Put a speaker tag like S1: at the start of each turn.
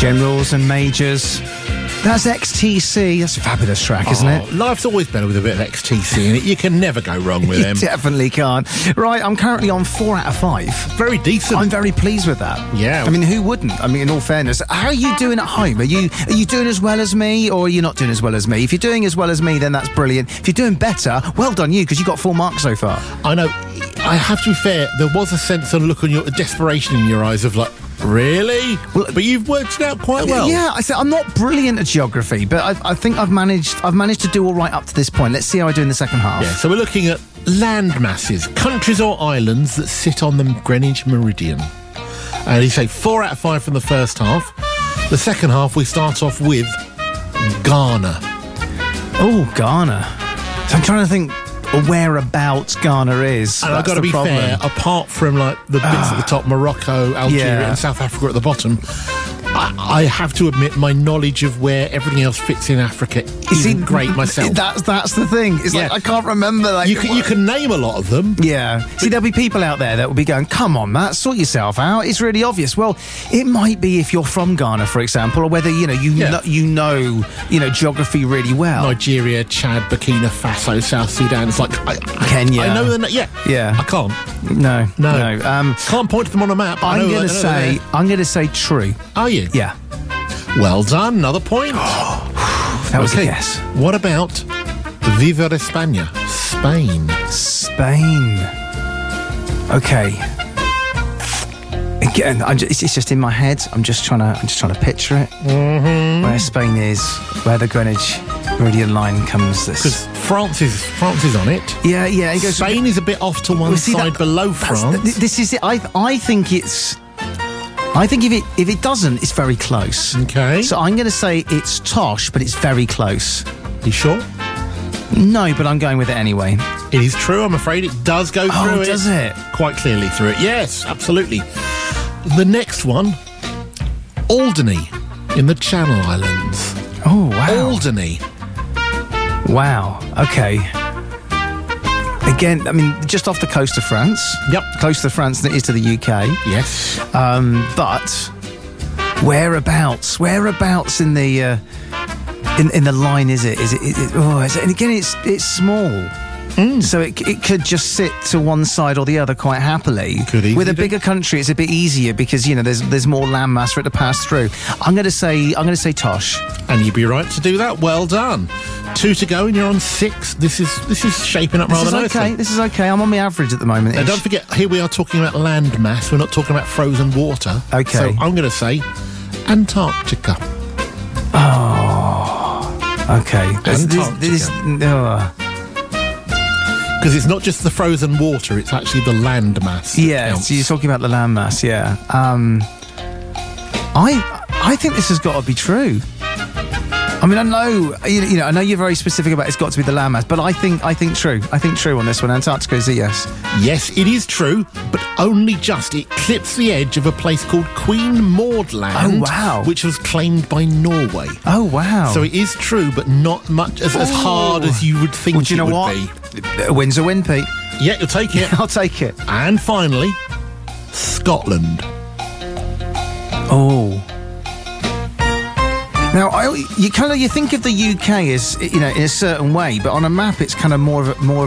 S1: Generals and Majors. That's XTC. That's a fabulous track, isn't it?
S2: Life's always better with a bit of XTC in it. You can never go wrong with them.
S1: You definitely can't. Right, I'm currently on 4 out of 5.
S2: Very decent.
S1: I'm very pleased with that.
S2: Yeah.
S1: I mean, who wouldn't? I mean, in all fairness, how are you doing at home? Are you doing as well as me, or are you not doing as well as me? If you're doing as well as me, then that's brilliant. If you're doing better, well done you, because you got 4 marks so far.
S2: I know. I have to be fair, there was a sense of look on your desperation in your eyes of like, really? Well, but you've worked it out quite well.
S1: Yeah, I said I'm not brilliant at geography, but I think I've managed to do all right up to this point. Let's see how I do in the second half.
S2: Yeah, so we're looking at land masses, countries or islands that sit on the Greenwich Meridian. And you say 4 out of 5 from the first half. The second half, we start off with Ghana.
S1: Oh, Ghana. So I'm trying to think whereabouts Ghana is.
S2: And I've got to be fair, apart from like the bits at the top, Morocco, Algeria and South Africa at the bottom, I have to admit my knowledge of where everything else fits in Africa isn't great myself.
S1: That's the thing. It's like I can't remember. Like,
S2: you can name a lot of them.
S1: Yeah. See, there'll be people out there that will be going, "Come on, Matt, sort yourself out. It's really obvious." Well, it might be if you're from Ghana, for example, or whether you know geography really well.
S2: Nigeria, Chad, Burkina Faso, South Sudan. It's like
S1: Kenya.
S2: I know them. Yeah. I can't.
S1: No.
S2: Can't point to them on a map.
S1: I'm going to say true.
S2: Are you?
S1: Yeah.
S2: Well done. Another point.
S1: That was a guess.
S2: What about Viva España?
S1: Spain. Okay. Again, it's just in my head. I'm just trying to picture it.
S2: Mm-hmm.
S1: Where Spain is, where the Greenwich Meridian line comes.
S2: Because France is on it.
S1: Yeah. It goes,
S2: Spain is a bit off to one side below France.
S1: This is it. I think it's. I think if it doesn't, it's very close.
S2: Okay.
S1: So I'm going to say it's tosh, but it's very close.
S2: You sure?
S1: No, but I'm going with it anyway.
S2: It is true. I'm afraid it does go through it.
S1: Does it?
S2: Quite clearly through it. Yes, absolutely. The next one, Alderney in the Channel Islands.
S1: Oh, wow.
S2: Alderney.
S1: Wow. Okay. Again, I mean, just off the coast of France.
S2: Yep.
S1: Closer to France than it is to the UK.
S2: Yes.
S1: But whereabouts in the in the line is it? And again, it's small. So it could just sit to one side or the other quite happily. With a bigger country, it's a bit easier because there's more landmass for it to pass through. I'm going to say tosh.
S2: And you'd be right to do that. Well done. 2 to go, and you're on 6. This is shaping up rather nicely.
S1: This is okay. I'm on my average at the moment.
S2: And don't forget, here we are talking about land mass. We're not talking about frozen water.
S1: Okay.
S2: So I'm going to say Antarctica.
S1: Oh, okay.
S2: Antarctica. Because it's not just the frozen water, it's actually the land mass.
S1: Yeah, so you're talking about the land mass, yeah. I think this has got to be true. I mean, I know, I know you're very specific about it's got to be the land mass, but I think true. I think true on this one. Antarctica is a yes.
S2: Yes, it is true, but only just. It clips the edge of a place called Queen Maud Land.
S1: Oh, wow.
S2: Which was claimed by Norway.
S1: Oh, wow.
S2: So it is true, but not much as hard as you would think it would be.
S1: A win's a win, Pete.
S2: Yeah, you'll take it.
S1: I'll take it.
S2: And finally, Scotland.
S1: Oh. Now, you think of the UK as in a certain way, but on a map it's kind of more of